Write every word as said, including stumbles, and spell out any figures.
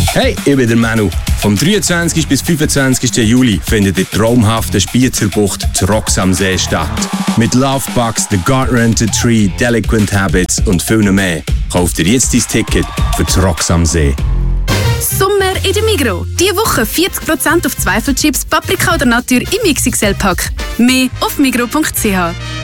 Hey, ich bin der Manu. Vom dreiundzwanzigsten bis fünfundzwanzigsten Juli findet in der traumhaften Spiezerbucht zu Rocks am See statt. Mit Lovebugs, The God Rented Tree, Delinquent Habits und viel mehr. Kauft ihr jetzt dein Ticket für die Rocks am See. Sommer in der Migros. Diese Woche vierzig Prozent auf Zweifelchips, Paprika oder Natur im X X L-Pack. Mehr auf migros punkt c h.